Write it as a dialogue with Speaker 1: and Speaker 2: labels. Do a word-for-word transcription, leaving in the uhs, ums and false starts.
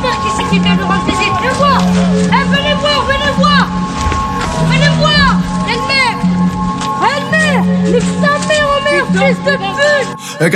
Speaker 1: mère qui c'est qui vient nous rendre visite. Venez voir. Eh, venez voir, venez voir. Venez voir. Elle-mère. Elle-mère. Nique sa mère, oh merde, fils de pute.